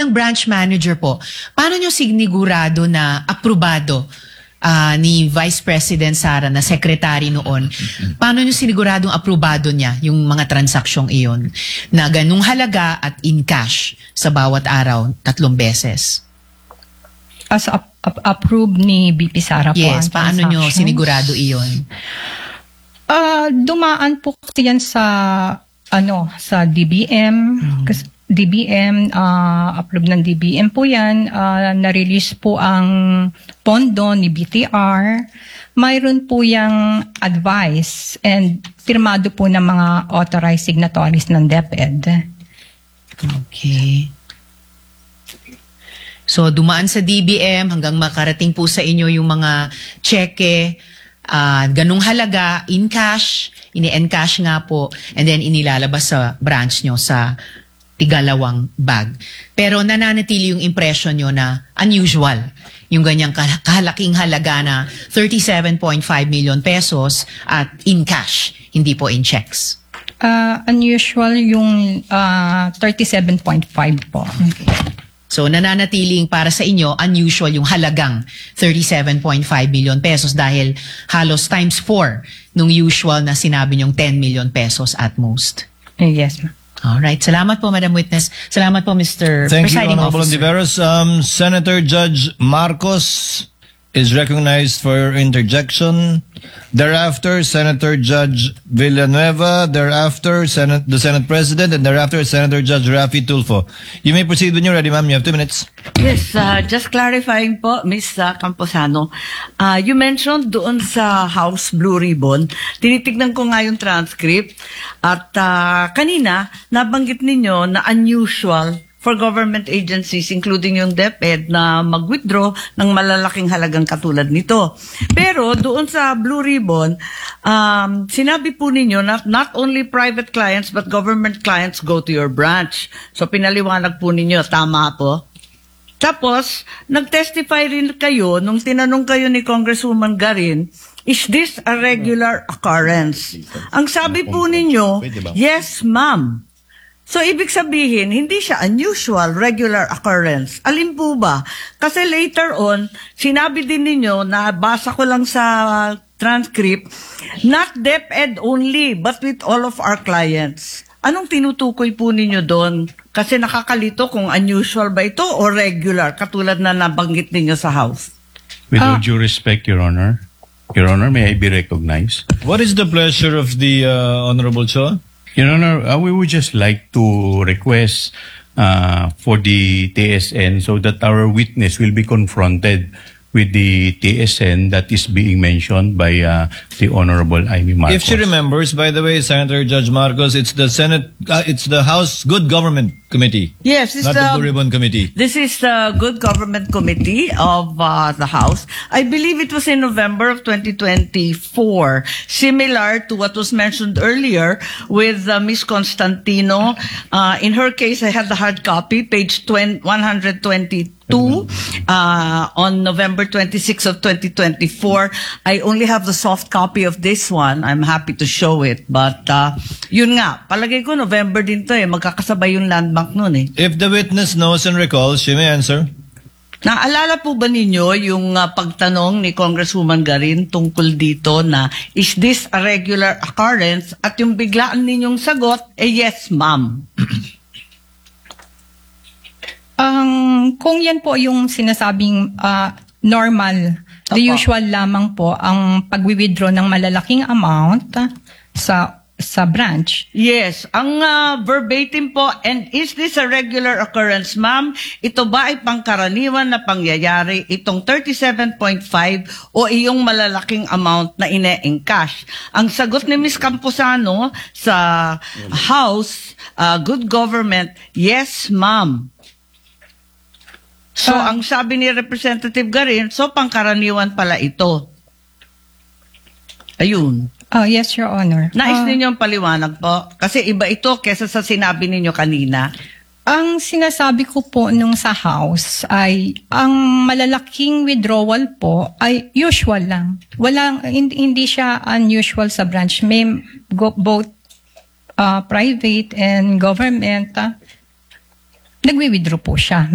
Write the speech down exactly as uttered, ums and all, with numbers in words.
bilang branch manager po, paano nyo sinigurado na aprobado uh, ni Vice President Sara na secretary noon? Paano nyo siniguradong aprobado niya yung mga transaksyong iyon na ganung halaga at in cash sa bawat araw, tatlong beses? As up, up, approved ni B P Sara po. Yes, paano nyo sinigurado iyon? Uh, dumaan po kasi yan sa ano sa D B M. Mm-hmm. Kasi D B M, uh, approve ng D B M po yan. Uh, na-release po ang pondo ni B T R. Mayroon po yung advice and pirmado po ng mga authorized signatories ng DepEd. Okay. So, dumaan sa D B M hanggang makarating po sa inyo yung mga cheque, uh, ganung halaga, in cash, ini-encash nga po, and then inilalabas sa branch nyo sa tigalawang bag. Pero nananatili yung impression nyo na unusual yung ganyang kahalaking halaga na thirty-seven point five million pesos at in cash, hindi po in checks. Uh, unusual yung uh, thirty-seven point five po. Okay. So, nananatiling para sa inyo, unusual yung halagang thirty-seven point five million pesos dahil halos times four nung usual na sinabi nyong ten million pesos at most. Yes, ma'am. Alright. Salamat po, Madam Witness. Salamat po, Mister Thank you, Presiding Honorable Officer. Ontiveros. Um, Senator Judge Marcos is recognized for interjection. Thereafter, Senator Judge Villanueva. Thereafter, Senate, the Senate President. And thereafter, Senator Judge Raffy Tulfo. You may proceed when you're ready, ma'am. You have two minutes. Yes, uh, just clarifying po, Miz uh, Camposano. Uh, you mentioned doon sa House Blue Ribbon, tinitignan ko nga yung transcript. At uh, kanina, nabanggit ninyo na unusual for government agencies, including yung DepEd, na mag-withdraw ng malalaking halagang katulad nito. Pero doon sa Blue Ribbon, um, sinabi po ninyo na not only private clients but government clients go to your branch. So pinaliwanag po ninyo, tama po? Tapos, nag-testify rin kayo nung tinanong kayo ni Congresswoman Garin, is this a regular occurrence? Ang sabi po ninyo, yes, ma'am. So, ibig sabihin, hindi siya unusual, regular occurrence. Alin po ba? Kasi later on, sinabi din ninyo, nabasa ko lang sa transcript, not DepEd only, but with all of our clients. Anong tinutukoy po ninyo doon? Kasi nakakalito kung unusual ba ito o regular, katulad na nabanggit ninyo sa House. With Ah. all due respect, Your Honor, Your Honor, may I be recognized? What is the pleasure of the uh, Honorable Cho? Your Honor, uh, we would just like to request uh, for the T S N so that our witness will be confronted with the T S N that is being mentioned by uh, the Honorable Amy Marcos. If she remembers, by the way, Senator Judge Marcos, it's the Senate, uh, it's the House Good Government Committee. Yes, it's not the, the Blue Ribbon Committee. This is the Good Government Committee of uh, the House. I believe it was in November of twenty twenty-four, similar to what was mentioned earlier with uh, Miz Constantino. Uh, in her case, I had the hard copy, page one hundred twenty-two, uh, on November twenty-sixth of twenty twenty-four. I only have the soft copy of this one. I'm happy to show it. But uh, yun nga, palagay ko November din to eh, magkakasabay yung landmark nun eh. If the witness knows and recalls, she may answer. Naalala po ba ninyo yung uh, pagtanong ni Congresswoman Garin tungkol dito na is this a regular occurrence? At yung biglaan ninyong sagot, eh yes ma'am. Ang kung yan po yung sinasabing uh, normal, the Opo. usual lamang po ang pag-withdraw ng malalaking amount uh, sa sa branch. Yes, ang uh, verbatim po, and is this a regular occurrence, ma'am? Ito ba ay pangkaraniwan na pangyayari itong thirty-seven point five o iyong malalaking amount na ine-encash? Ang sagot ni Miz Camposano sa House, uh, Good Government, yes, ma'am. So, Ah. ang sabi ni Representative Garin, so pangkaraniwan pala ito. Ayun. Oh, yes, Your Honor. Nais Ah, ninyong paliwanag po? Kasi iba ito kesa sa sinabi ninyo kanina. Ang sinasabi ko po nung sa House ay ang malalaking withdrawal po ay usual lang. Walang, hindi, hindi siya unusual sa branch. May go, both uh, private and government, uh, nagwi-withdraw po siya.